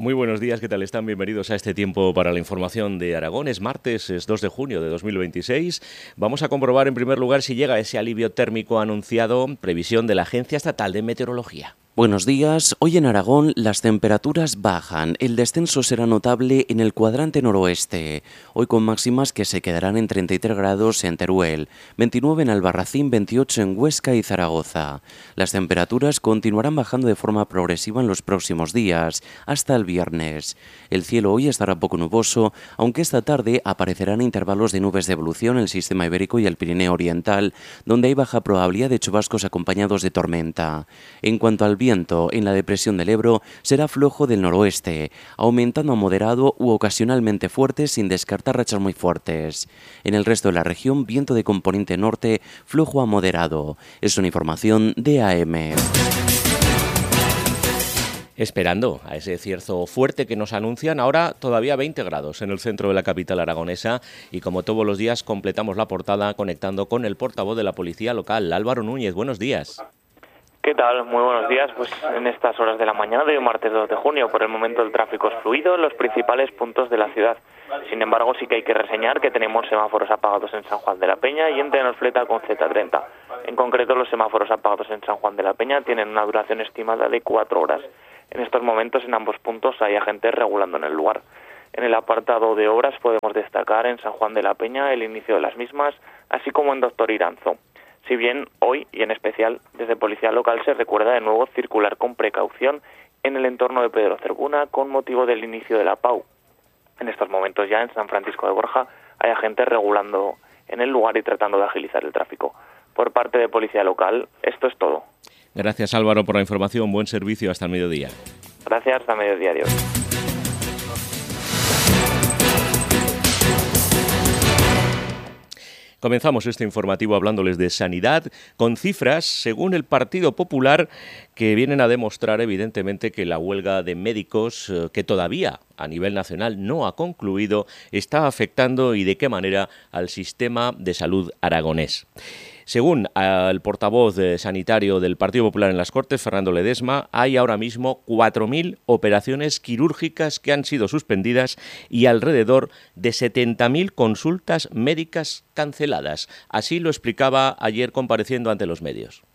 Muy buenos días, ¿qué tal están? Bienvenidos a este tiempo para la información de Aragón. Es martes, es 2 de junio de 2026. Vamos a comprobar en primer lugar si llega ese alivio térmico anunciado, previsión de la Agencia Estatal de Meteorología. Buenos días. Hoy en Aragón las temperaturas bajan. El descenso será notable en el cuadrante noroeste. Hoy con máximas que se quedarán en 33 grados en Teruel, 29 en Albarracín, 28 en Huesca y Zaragoza. Las temperaturas continuarán bajando de forma progresiva en los próximos días, hasta el viernes. El cielo hoy estará poco nuboso, aunque esta tarde aparecerán intervalos de nubes de evolución en el sistema ibérico y el Pirineo Oriental, donde hay baja probabilidad de chubascos acompañados de tormenta. En cuanto al viento en la depresión del Ebro será flojo del noroeste, aumentando a moderado u ocasionalmente fuerte sin descartar rachas muy fuertes. En el resto de la región, viento de componente norte flojo a moderado. Es una información de AM. Esperando a ese cierzo fuerte que nos anuncian, ahora todavía 20 grados en el centro de la capital aragonesa y como todos los días completamos la portada conectando con el portavoz de la Policía Local, Álvaro Núñez. Buenos días. ¿Qué tal? Muy buenos días. Pues en estas horas de la mañana de hoy, martes 2 de junio, por el momento el tráfico es fluido en los principales puntos de la ciudad. Sin embargo, sí que hay que reseñar que tenemos semáforos apagados en San Juan de la Peña y en Tenerife con Z30. En concreto, los semáforos apagados en San Juan de la Peña tienen una duración estimada de 4 horas. En estos momentos, en ambos puntos, hay agentes regulando en el lugar. En el apartado de obras podemos destacar en San Juan de la Peña el inicio de las mismas, así como en Doctor Iranzo. Si bien hoy, y en especial desde Policía Local, se recuerda de nuevo circular con precaución en el entorno de Pedro Cercuna con motivo del inicio de la PAU. En estos momentos ya en San Francisco de Borja hay agentes regulando en el lugar y tratando de agilizar el tráfico. Por parte de Policía Local, esto es todo. Gracias Álvaro por la información, buen servicio, hasta el mediodía. Gracias, hasta mediodía, adiós. Comenzamos este informativo hablándoles de sanidad, con cifras, según el Partido Popular, que vienen a demostrar evidentemente que la huelga de médicos, que todavía a nivel nacional no ha concluido, está afectando y de qué manera al sistema de salud aragonés. Según el portavoz sanitario del Partido Popular en las Cortes, Fernando Ledesma, hay ahora mismo 4.000 operaciones quirúrgicas que han sido suspendidas y alrededor de 70.000 consultas médicas canceladas. Así lo explicaba ayer compareciendo ante los medios.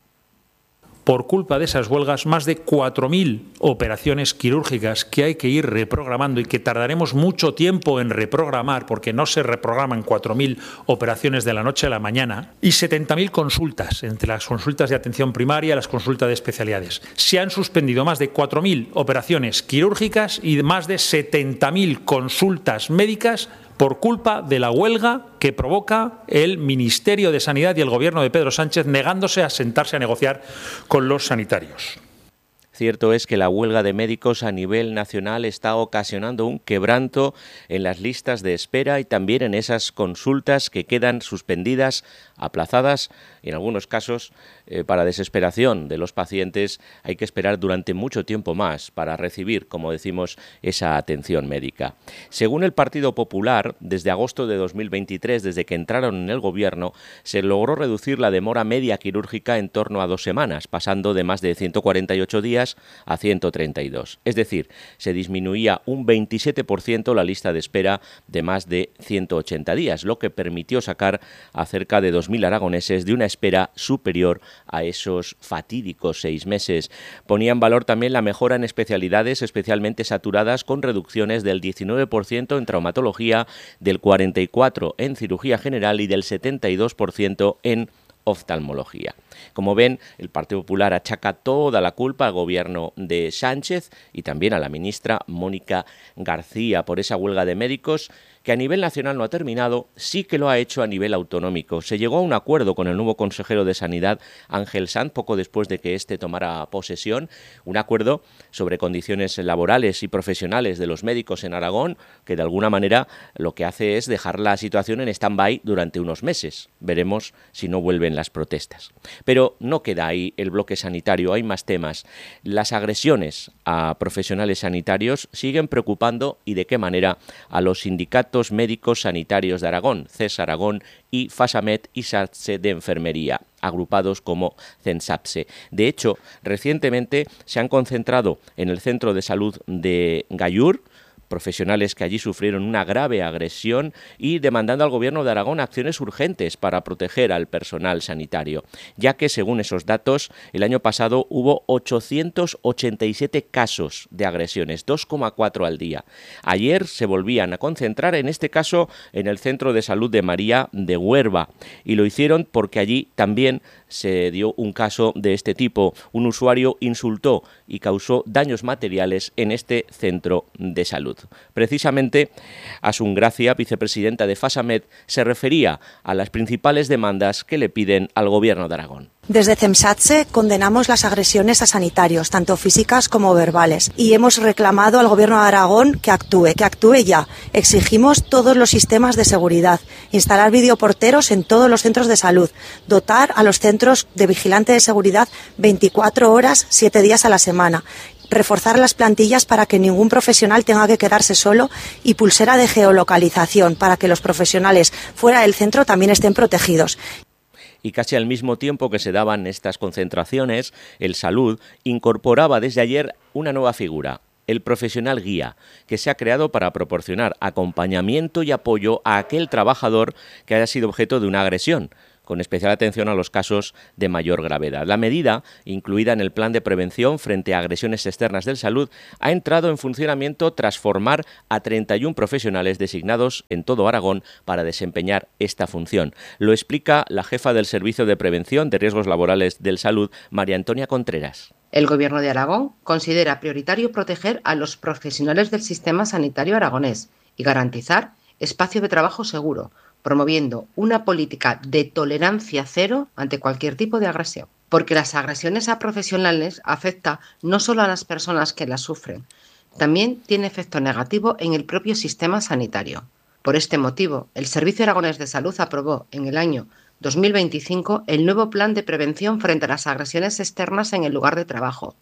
Por culpa de esas huelgas, más de 4.000 operaciones quirúrgicas que hay que ir reprogramando y que tardaremos mucho tiempo en reprogramar porque no se reprograman 4.000 operaciones de la noche a la mañana y 70.000 consultas, entre las consultas de atención primaria y las consultas de especialidades. Se han suspendido más de 4.000 operaciones quirúrgicas y más de 70.000 consultas médicas por culpa de la huelga que provoca el Ministerio de Sanidad y el Gobierno de Pedro Sánchez negándose a sentarse a negociar con los sanitarios. Cierto es que la huelga de médicos a nivel nacional está ocasionando un quebranto en las listas de espera y también en esas consultas que quedan suspendidas, aplazadas y en algunos casos, para desesperación de los pacientes, hay que esperar durante mucho tiempo más para recibir, como decimos, esa atención médica. Según el Partido Popular, desde agosto de 2023, desde que entraron en el gobierno, se logró reducir la demora media quirúrgica en torno a 2 semanas, pasando de más de 148 días a 132. Es decir, se disminuía un 27% la lista de espera de más de 180 días, lo que permitió sacar a cerca de 2.000 aragoneses de una espera superior a esos fatídicos 6 meses. Ponía en valor también la mejora en especialidades especialmente saturadas, con reducciones del 19% en traumatología, del 44% en cirugía general y del 72% en oftalmología. Como ven, el Partido Popular achaca toda la culpa al gobierno de Sánchez y también a la ministra Mónica García por esa huelga de médicos que a nivel nacional no ha terminado, sí que lo ha hecho a nivel autonómico. Se llegó a un acuerdo con el nuevo consejero de Sanidad, Ángel Sanz, poco después de que éste tomara posesión, un acuerdo sobre condiciones laborales y profesionales de los médicos en Aragón, que de alguna manera lo que hace es dejar la situación en stand-by durante unos meses. Veremos si no vuelven las protestas. Pero no queda ahí el bloque sanitario, hay más temas. Las agresiones a profesionales sanitarios siguen preocupando, y de qué manera, a los sindicatos médicos sanitarios de Aragón, CES Aragón y FASAMED y SATSE de Enfermería. agrupados como CENSAPSE. De hecho, recientemente se han concentrado en el centro de salud de Gallur profesionales que allí sufrieron una grave agresión y demandando al Gobierno de Aragón acciones urgentes para proteger al personal sanitario, ya que según esos datos, el año pasado hubo 887 casos de agresiones, 2,4 al día. Ayer se volvían a concentrar, en este caso, en el Centro de Salud de María de Huerva, y lo hicieron porque allí también se dio un caso de este tipo. Un usuario insultó y causó daños materiales en este centro de salud. Precisamente, Asun Gracia, vicepresidenta de FASAMED, se refería a las principales demandas que le piden al Gobierno de Aragón. Desde CENSAPSE condenamos las agresiones a sanitarios, tanto físicas como verbales, y hemos reclamado al Gobierno de Aragón que actúe ya. Exigimos todos los sistemas de seguridad, instalar videoporteros en todos los centros de salud, dotar a los centros de vigilante de seguridad 24 horas, 7 días a la semana, reforzar las plantillas para que ningún profesional tenga que quedarse solo y pulsera de geolocalización para que los profesionales fuera del centro también estén protegidos. Y casi al mismo tiempo que se daban estas concentraciones, el Salud incorporaba desde ayer una nueva figura, el profesional guía, que se ha creado para proporcionar acompañamiento y apoyo a aquel trabajador que haya sido objeto de una agresión, con especial atención a los casos de mayor gravedad. La medida, incluida en el plan de prevención frente a agresiones externas del Salud, ha entrado en funcionamiento tras formar a 31 profesionales designados en todo Aragón para desempeñar esta función. Lo explica la jefa del Servicio de Prevención de Riesgos Laborales del Salud, María Antonia Contreras. El Gobierno de Aragón considera prioritario proteger a los profesionales del sistema sanitario aragonés y garantizar espacio de trabajo seguro, promoviendo una política de tolerancia cero ante cualquier tipo de agresión. Porque las agresiones a profesionales afectan no solo a las personas que las sufren, también tiene efecto negativo en el propio sistema sanitario. Por este motivo, el Servicio Aragonés de Salud aprobó en el año 2025 el nuevo plan de prevención frente a las agresiones externas en el lugar de trabajo.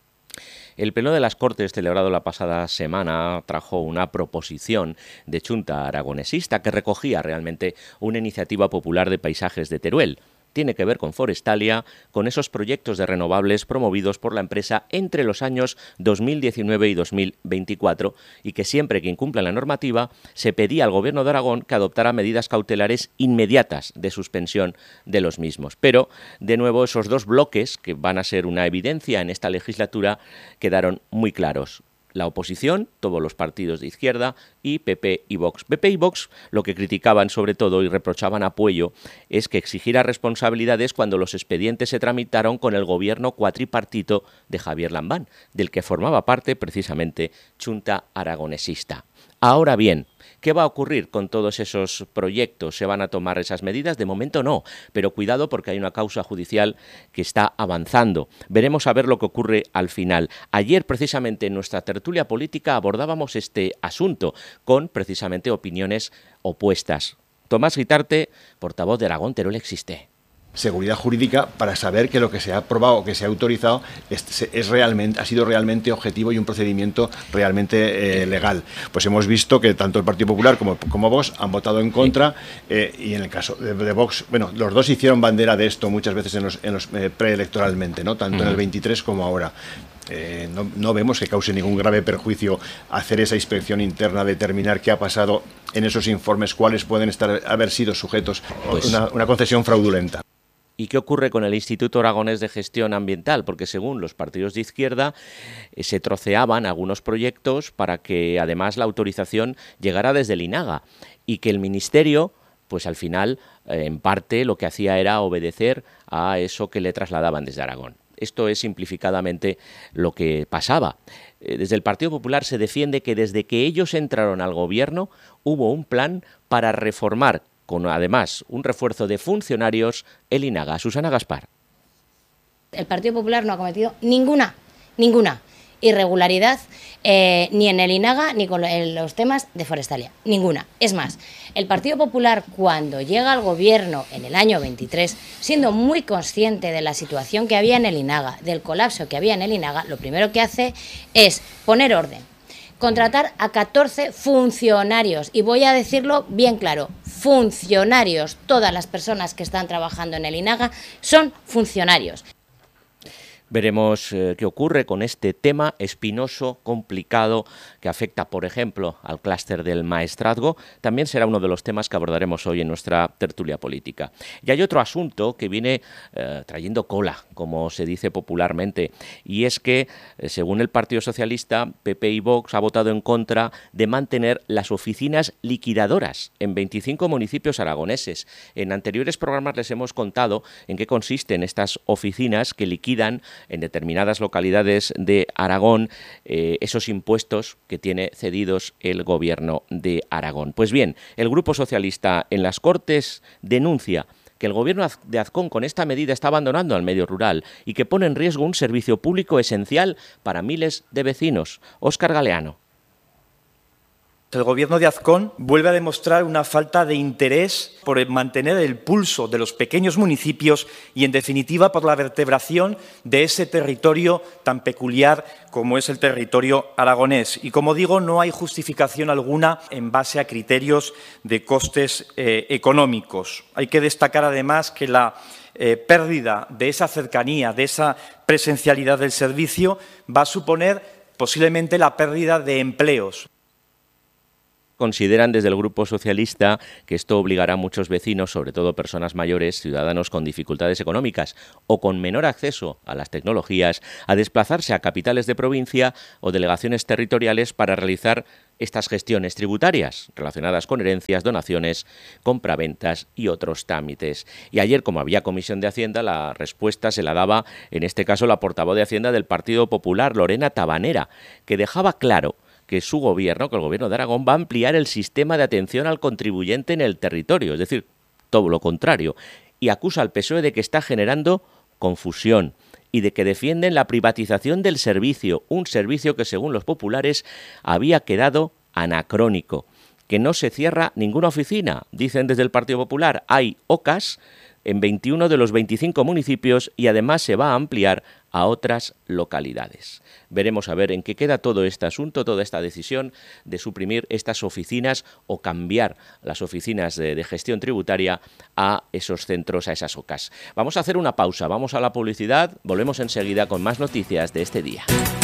El Pleno de las Cortes, celebrado la pasada semana, trajo una proposición de Chunta Aragonesista que recogía realmente una iniciativa popular de paisajes de Teruel. Tiene que ver con Forestalia, con esos proyectos de renovables promovidos por la empresa entre los años 2019 y 2024 y que siempre que incumplan la normativa se pedía al Gobierno de Aragón que adoptara medidas cautelares inmediatas de suspensión de los mismos. Pero, de nuevo, esos dos bloques, que van a ser una evidencia en esta legislatura, quedaron muy claros. La oposición, todos los partidos de izquierda, y PP y Vox. PP y Vox lo que criticaban sobre todo y reprochaban a Puello es que exigiera responsabilidades cuando los expedientes se tramitaron con el gobierno cuatripartito de Javier Lambán, del que formaba parte precisamente Chunta Aragonesista. Ahora bien, ¿qué va a ocurrir con todos esos proyectos? ¿Se van a tomar esas medidas? De momento no, pero cuidado porque hay una causa judicial que está avanzando. Veremos a ver lo que ocurre al final. Ayer, precisamente, en nuestra tertulia política abordábamos este asunto con, precisamente, opiniones opuestas. Tomás Guitarte, portavoz de Aragón Teruel Existe. Seguridad jurídica para saber que lo que se ha aprobado o que se ha autorizado ha sido realmente objetivo y un procedimiento realmente legal. Pues hemos visto que tanto el Partido Popular como Vox han votado en contra y en el caso de Vox, bueno, los dos hicieron bandera de esto muchas veces en los preelectoralmente, ¿no? Tanto en el 23 como ahora. No vemos que cause ningún grave perjuicio hacer esa inspección interna, determinar qué ha pasado en esos informes, cuáles pueden haber sido sujetos a una concesión fraudulenta. ¿Y qué ocurre con el Instituto Aragonés de Gestión Ambiental? Porque según los partidos de izquierda se troceaban algunos proyectos para que además la autorización llegara desde el INAGA y que el Ministerio, pues al final, en parte lo que hacía era obedecer a eso que le trasladaban desde Aragón. Esto es simplificadamente lo que pasaba. Desde el Partido Popular se defiende que desde que ellos entraron al gobierno hubo un plan para reformar, con además un refuerzo de funcionarios, el INAGA. Susana Gaspar. El Partido Popular no ha cometido ninguna irregularidad ni en el INAGA ni con los temas de Forestalia, ninguna. Es más, el Partido Popular cuando llega al gobierno en el año 23, siendo muy consciente de la situación que había en el INAGA, del colapso que había en el INAGA, lo primero que hace es poner orden, contratar a 14 funcionarios, y voy a decirlo bien claro, funcionarios. Todas las personas que están trabajando en el INAGA son funcionarios. Veremos qué ocurre con este tema espinoso, complicado, que afecta, por ejemplo, al clúster del maestrazgo. También será uno de los temas que abordaremos hoy en nuestra tertulia política. Y hay otro asunto que viene trayendo cola, como se dice popularmente, y es que, según el Partido Socialista, PP y Vox ha votado en contra de mantener las oficinas liquidadoras en 25 municipios aragoneses. En anteriores programas les hemos contado en qué consisten estas oficinas que liquidan en determinadas localidades de Aragón esos impuestos que tiene cedidos el Gobierno de Aragón. Pues bien, el Grupo Socialista en las Cortes denuncia que el Gobierno de Azcón con esta medida está abandonando al medio rural y que pone en riesgo un servicio público esencial para miles de vecinos. Óscar Galeano. El Gobierno de Azcón vuelve a demostrar una falta de interés por mantener el pulso de los pequeños municipios y, en definitiva, por la vertebración de ese territorio tan peculiar como es el territorio aragonés. Y, como digo, no hay justificación alguna en base a criterios de costes económicos. Hay que destacar, además, que la pérdida de esa cercanía, de esa presencialidad del servicio, va a suponer posiblemente la pérdida de empleos. Consideran desde el Grupo Socialista que esto obligará a muchos vecinos, sobre todo personas mayores, ciudadanos con dificultades económicas o con menor acceso a las tecnologías, a desplazarse a capitales de provincia o delegaciones territoriales para realizar estas gestiones tributarias relacionadas con herencias, donaciones, compraventas y otros trámites. Y ayer, como había Comisión de Hacienda, la respuesta se la daba, en este caso, la portavoz de Hacienda del Partido Popular, Lorena Tabanera, que dejaba claro que su gobierno, que el Gobierno de Aragón, va a ampliar el sistema de atención al contribuyente en el territorio, es decir, todo lo contrario, y acusa al PSOE de que está generando confusión y de que defienden la privatización del servicio, un servicio que, según los populares, había quedado anacrónico, que no se cierra ninguna oficina, dicen desde el Partido Popular. Hay OCAs en 21 de los 25 municipios y además se va a ampliar a otras localidades. Veremos a ver en qué queda todo este asunto, toda esta decisión de suprimir estas oficinas o cambiar las oficinas de gestión tributaria a esos centros, a esas OCAs. Vamos a hacer una pausa, vamos a la publicidad, volvemos enseguida con más noticias de este día.